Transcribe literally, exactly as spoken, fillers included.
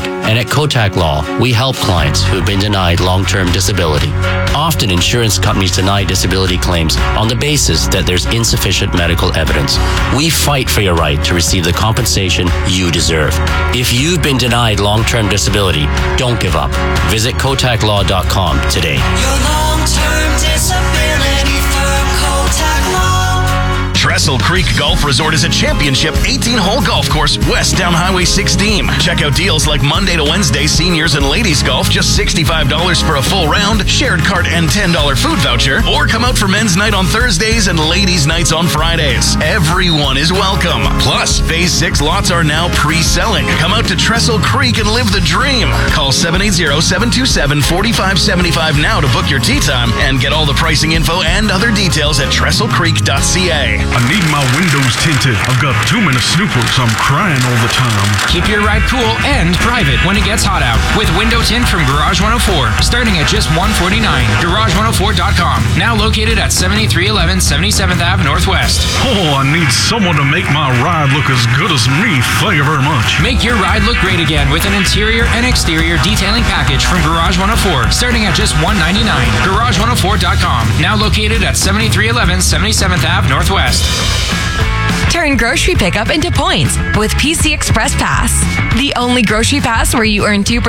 Kotak. And at Kotak Law, we help clients who have been denied long-term disability. Often, insurance companies deny disability claims on the basis that there's insufficient medical evidence. We fight for your right to receive the compensation you deserve. If you've been denied long-term disability, don't give up. Visit kotak law dot com today. Your long-term disability firm, Kotak Law. Trestle Creek Golf Resort is a championship eighteen-hole golf course west down Highway sixteen. Check out deals like Monday to Wednesday seniors and ladies golf, just sixty-five dollars for a full round, shared cart and ten dollars food voucher, or come out for men's night on Thursdays and ladies' nights on Fridays. Everyone is welcome. Plus, Phase six lots are now pre-selling. Come out to Trestle Creek and live the dream. Call seven eight zero, seven two seven, four five seven five now to book your tee time and get all the pricing info and other details at trestle creek dot c a. I need my windows tinted. I've got too many snoopers. I'm crying all the time. Keep your ride cool and private when it gets hot out with window tint from Garage one oh four, starting at just one hundred forty-nine dollars. garage one oh four dot com. Now located at seventy-three eleven seventy-seventh Avenue Northwest. Oh, I need someone to make my ride look as good as me. Thank you very much. Make your ride look great again with an interior and exterior detailing package from Garage one oh four, starting at just one hundred ninety-nine dollars. garage one oh four dot com. Now located at seventy-three eleven seventy-seventh Avenue Northwest. Turn grocery pickup into points with P C Express Pass. The only grocery pass where you earn two percent